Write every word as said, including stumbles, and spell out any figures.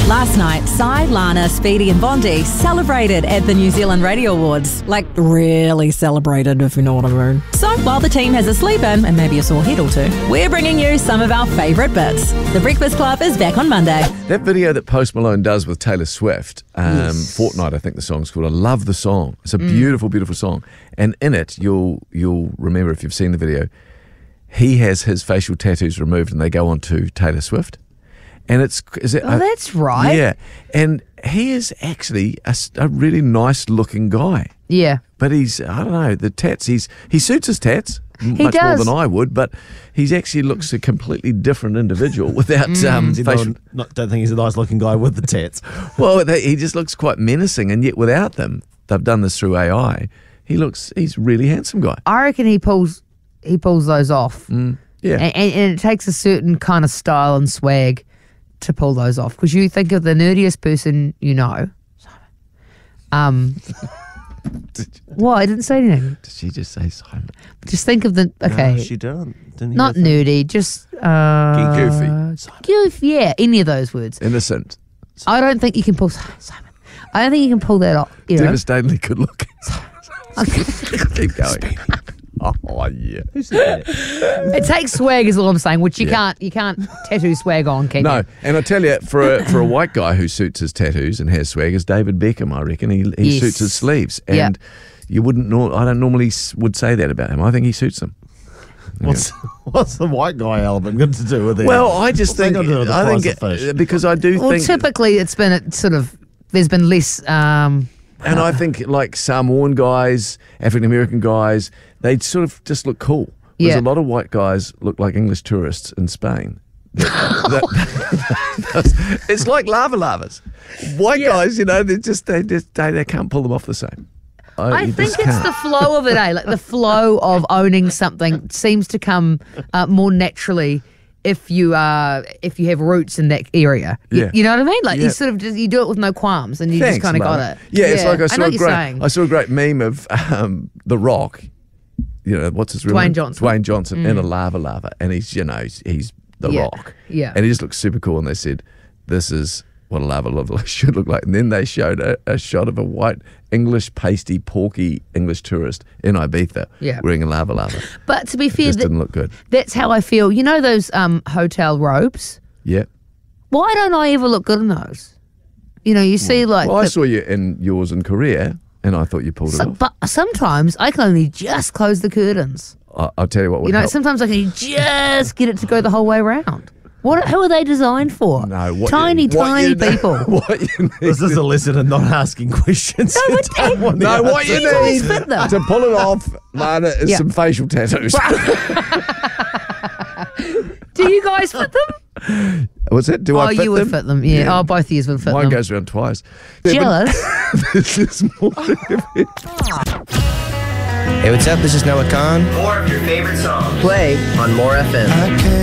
Last night, Sai, Lana, Speedy and Bondi celebrated at the New Zealand Radio Awards. Like, really celebrated, if you know what I mean. So, while the team has a sleep in, and maybe a sore head or two, we're bringing you some of our favourite bits. The Breakfast Club is back on Monday. That video that Post Malone does with Taylor Swift, um, yes. Fortnight, I think the song's called. I love the song. It's a mm. beautiful, beautiful song. And in it, you'll you'll remember if you've seen the video, he has his facial tattoos removed and they go on to Taylor Swift. And it's is it? Oh, uh, that's right. Yeah, and he is actually a, a really nice looking guy. Yeah, but he's I don't know the tats. He's he suits his tats he much does. more than I would, but he's actually looks a completely different individual without mm. um. Facial... Not, don't think he's a nice looking guy with the tats. Well, they, he just looks quite menacing, and yet without them, they've done this through A I. He looks he's a really handsome guy. I reckon he pulls he pulls those off. Mm. Yeah, and, and it takes a certain kind of style and swag to pull those off, because you think of the nerdiest person you know. Um, what? I didn't say anything. Did she just say Simon? Just think of the okay. No, she didn't. Didn't Not nerdy, just uh, goofy. Goofy, yeah. Any of those words. Innocent. I don't think you can pull Simon. I don't think you can pull that off. You know? Devastatingly good looking. Keep going. Oh yeah. Who said that? It takes swag, is all I'm saying, which you yeah. can't you can't tattoo swag on, can no. you? No, and I tell you, for a, for a white guy who suits his tattoos and has swag is David Beckham. I reckon he he yes. suits his sleeves, and yeah. you wouldn't. Nor- I don't normally would say that about him. I think he suits them. What's what's the white guy element got to do with it? Well, I just what's think I think it, because I do well, think typically it's been a sort of there's been less. Um, And I think like Samoan guys, African American guys, they sort of just look cool. Whereas yeah. a lot of white guys look like English tourists in Spain. that, that, it's like lava lavas. White yeah. guys, you know, they just they just they, they can't pull them off the same. I, I think it's can't. the flow of it, eh? Like the flow of owning something seems to come uh, more naturally if you uh if you have roots in that area. You, yeah. you know what I mean? Like yeah. you sort of just, you do it with no qualms and you Thanks, just kind of got it. Yeah, yeah, it's like I saw I a great I saw a great meme of um, The Rock. You know, what's his real Dwayne name? Johnson. Dwayne Johnson mm. in a lava lava, and he's you know he's, he's The yeah. Rock. Yeah, and he just looks super cool. And they said, "This is what a lava lava should look like." And then they showed a, a shot of a white English pasty porky English tourist in Ibiza yeah. wearing a lava lava. But to be it fair, just th- didn't look good. That's how I feel. You know those um, hotel robes? Yeah. Why don't I ever look good in those? You know, you see like. Well, the, I saw you in yours in Korea, and I thought you pulled it so, off. But sometimes I can only just close the curtains. I, I'll tell you what would You know, help. sometimes I can just get it to go the whole way around. What? Who are they designed for? No, what tiny, you, what tiny you people. What you need this is a lesson in not asking questions. No, it, it, no what you need fit them. to pull it off, Lana, is yeah. some facial tattoos. Do you guys fit them? What's it? Do oh, I fit you would them? fit them. Yeah. yeah. Oh, both of you would fit Mine them. goes around twice. Jealous? This is more. Hey, what's up? This is Noah Khan. More of your favorite songs. Play on More F M.